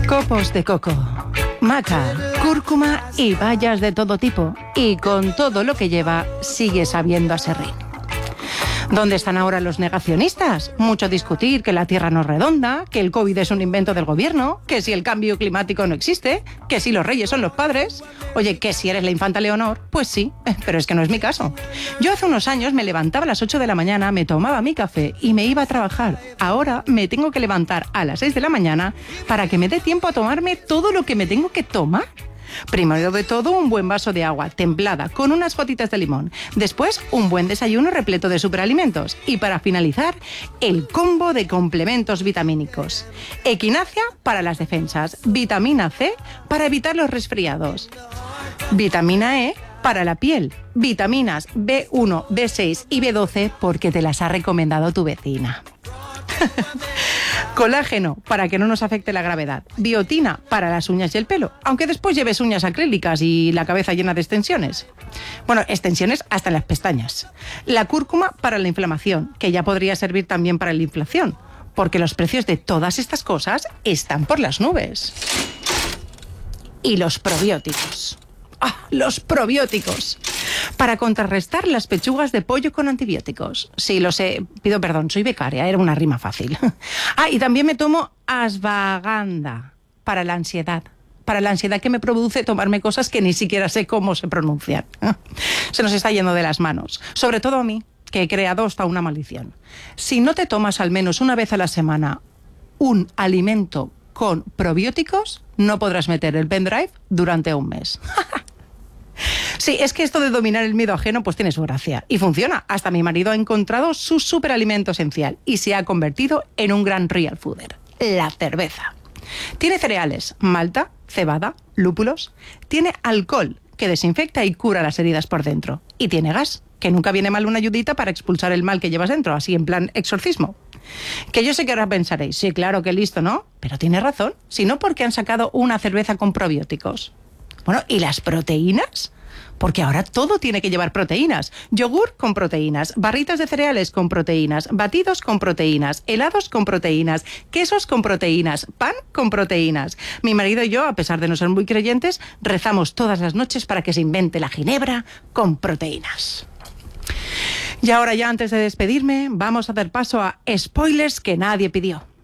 Copos de coco, maca, cúrcuma y bayas de todo tipo. Y con todo lo que lleva, sigue sabiendo a serrín. ¿Dónde están ahora los negacionistas? Mucho discutir que la Tierra no es redonda, que el COVID es un invento del gobierno, que si el cambio climático no existe, que si los reyes son los padres. Oye, que si eres la infanta Leonor, pues sí, pero es que no es mi caso. Yo hace unos años me levantaba a las 8 de la mañana, me tomaba mi café y me iba a trabajar. Ahora me tengo que levantar a las 6 de la mañana para que me dé tiempo a tomarme todo lo que me tengo que tomar. Primero de todo, un buen vaso de agua templada con unas gotitas de limón. Después, un buen desayuno repleto de superalimentos. Y para finalizar, el combo de complementos vitamínicos. Equinacia para las defensas. Vitamina C para evitar los resfriados. Vitamina E para la piel. Vitaminas B1, B6 y B12 porque te las ha recomendado tu vecina. Colágeno para que no nos afecte la gravedad. Biotina para las uñas y el pelo, aunque después lleves uñas acrílicas y la cabeza llena de extensiones. Bueno, extensiones hasta en las pestañas. La cúrcuma para la inflamación, que ya podría servir también para la inflación, porque los precios de todas estas cosas están por las nubes. Y los probióticos. ¡Ah, los probióticos! Para contrarrestar las pechugas de pollo con antibióticos. Sí, lo sé, pido perdón, soy becaria, era una rima fácil. Y también me tomo ashwagandha para la ansiedad. Para la ansiedad que me produce tomarme cosas que ni siquiera sé cómo se pronuncian. Se nos está yendo de las manos. Sobre todo a mí, que he creado hasta una maldición. Si no te tomas al menos una vez a la semana un alimento con probióticos, no podrás meter el pendrive durante un mes. Sí, es que esto de dominar el miedo ajeno pues tiene su gracia. Y funciona. Hasta mi marido ha encontrado su superalimento esencial y se ha convertido en un gran real fooder. La cerveza. Tiene cereales, malta, cebada, lúpulos. Tiene alcohol, que desinfecta y cura las heridas por dentro. Y tiene gas, que nunca viene mal una ayudita para expulsar el mal que llevas dentro, así en plan exorcismo. Que yo sé que ahora pensaréis, sí, claro que listo, ¿no? Pero tiene razón, si no porque han sacado una cerveza con probióticos. Bueno, ¿y las proteínas? Porque ahora todo tiene que llevar proteínas. Yogur con proteínas, barritas de cereales con proteínas, batidos con proteínas, helados con proteínas, quesos con proteínas, pan con proteínas. Mi marido y yo, a pesar de no ser muy creyentes, rezamos todas las noches para que se invente la ginebra con proteínas. Y ahora ya antes de despedirme, vamos a dar paso a spoilers que nadie pidió.